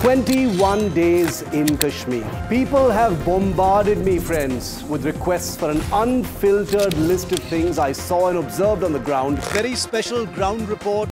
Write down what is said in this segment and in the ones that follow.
21 days in Kashmir. People have bombarded me, friends, with requests for an unfiltered list of things I saw and observed on the ground. Very special ground report.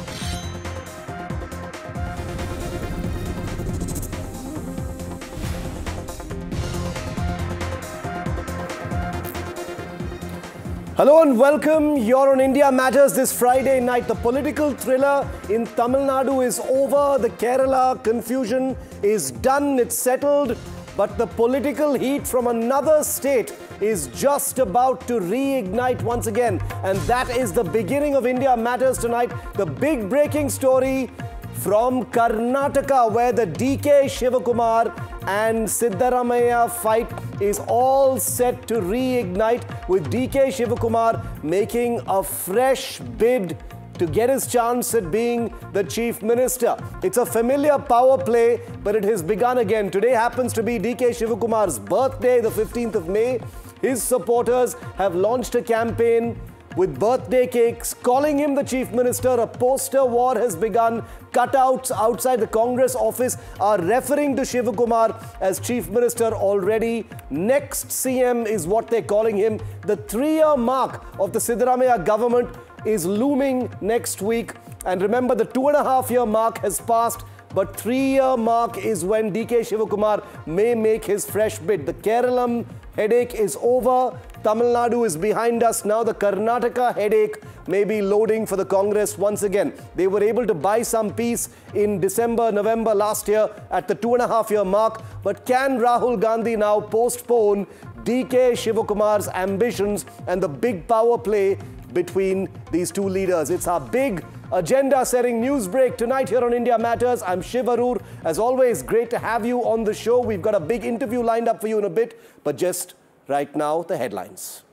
Hello and welcome. You're on India Matters this Friday night. The political thriller in Tamil Nadu is over. The Kerala confusion is done. It's settled. But the political heat from another state is just about to reignite once again. And that is the beginning of India Matters tonight. The big breaking story from Karnataka, where the DK Shivakumar and Siddaramaiah fight is all set to reignite, with DK Shivakumar making a fresh bid to get his chance at being the Chief Minister. It's a familiar power play, but it has begun again. Today happens to be DK Shivakumar's birthday, the 15th of May. His supporters have launched a campaign with birthday cakes, calling him the Chief Minister. A poster war has begun. Cutouts outside the Congress office are referring to Shivakumar as Chief Minister already. Next CM is what they're calling him. The 3-year mark of the Siddaramaiah government is looming next week. And remember, the 2.5-year mark has passed, but 3-year mark is when DK Shivakumar may make his fresh bid. The Keralam headache is over. Tamil Nadu is behind us. Now the Karnataka headache may be loading for the Congress once again. They were able to buy some peace in December, November last year at the 2.5-year mark. But can Rahul Gandhi now postpone DK Shivakumar's ambitions and the big power play between these two leaders? It's our big agenda-setting news break tonight here on India Matters. I'm Shiv Arur. As always, great to have you on the show. We've got a big interview lined up for you in a bit, but just right now, the headlines.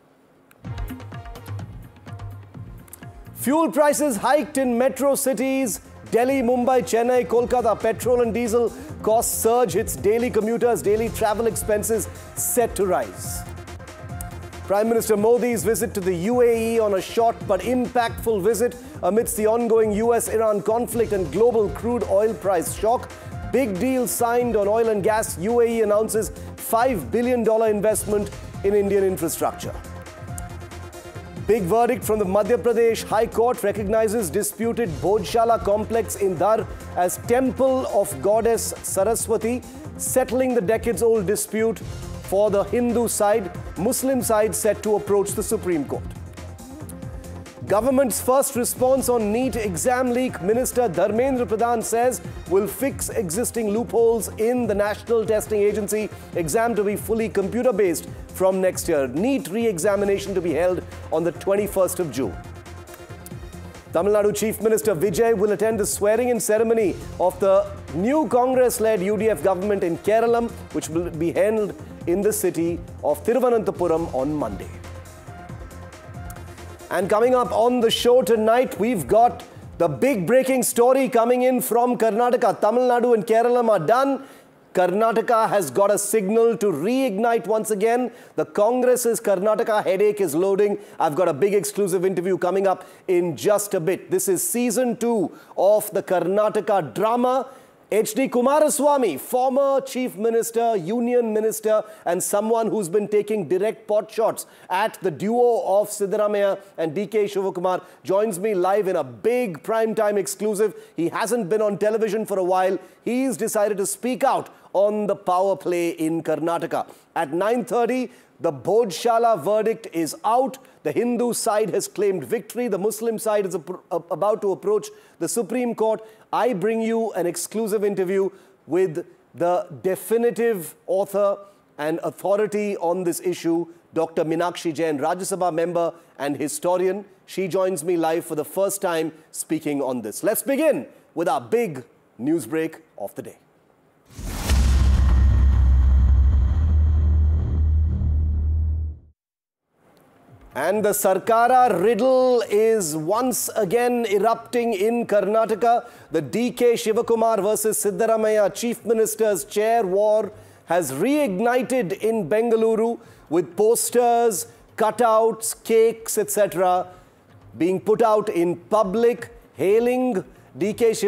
Fuel prices hiked in metro cities. Delhi, Mumbai, Chennai, Kolkata. Petrol and diesel costs surge. Hits daily commuters. Daily travel expenses set to rise. Prime Minister Modi's visit to the UAE on a short but impactful visit amidst the ongoing US-Iran conflict and global crude oil price shock. Big deal signed on oil and gas. UAE announces $5 billion investment in Indian infrastructure. Big verdict from the Madhya Pradesh High Court recognizes disputed Bhojshala complex in Dhar as temple of goddess Saraswati, settling the decades-old dispute for the Hindu side. Muslim side set to approach the Supreme Court. Government's first response on NEET exam leak. Minister Dharmendra Pradhan says will fix existing loopholes in the National Testing Agency. Exam to be fully computer-based from next year. NEET re-examination to be held on the 21st of June. Tamil Nadu Chief Minister Vijay will attend the swearing-in ceremony of the new Congress-led UDF government in Kerala, which will be held in the city of Thiruvananthapuram on Monday. And coming up on the show tonight, we've got the big breaking story coming in from Karnataka. Tamil Nadu and Kerala are done. Karnataka has got a signal to reignite once again. The Congress's Karnataka headache is loading. I've got a big exclusive interview coming up in just a bit. This is season 2 of the Karnataka drama. H.D. Kumaraswamy, former Chief Minister, Union Minister, and someone who's been taking direct pot shots at the duo of Siddaramaiah and DK Shivakumar, joins me live in a big primetime exclusive. He hasn't been on television for a while. He's decided to speak out on the power play in Karnataka. At 9:30, the Bhojshala verdict is out. The Hindu side has claimed victory. The Muslim side is about to approach the Supreme Court. I bring you an exclusive interview with the definitive author and authority on this issue, Dr. Meenakshi Jain, Rajya Sabha member and historian. She joins me live for the first time speaking on this. Let's begin with our big news break of the day. And the Sarkara riddle is once again erupting in Karnataka. The DK Shivakumar versus Siddaramaiah Chief Minister's chair war has reignited in Bengaluru with posters, cutouts, cakes, etc. being put out in public hailing DK Shivakumar